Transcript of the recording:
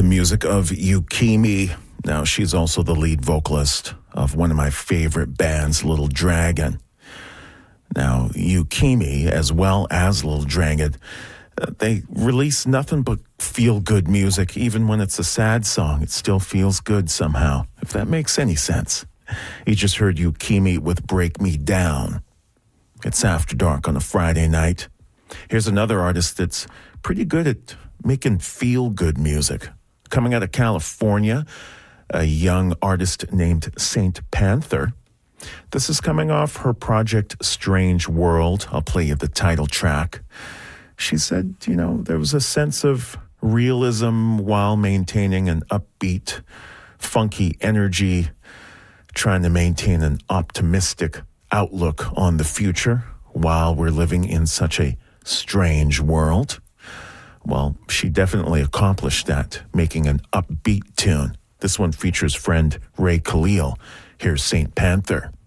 music of Yukimi. Now, she's also the lead vocalist of one of my favorite bands, Little Dragon. Now, Yukimi, as well as Little Dragon, they release nothing but feel-good music. Even when it's a sad song, it still feels good somehow, if that makes any sense. You just heard Yukimi with Break Me Down. It's After Dark on a Friday night. Here's another artist that's pretty good at making feel-good music. Coming out of California, a young artist named Saint Panther. This is coming off her project Strange World. I'll play you the title track. She said, there was a sense of realism while maintaining an upbeat, funky energy, trying to maintain an optimistic outlook on the future while we're living in such a strange world. Well, she definitely accomplished that, making an upbeat tune. This one features friend Ray Khalil. Here's Saint Panther.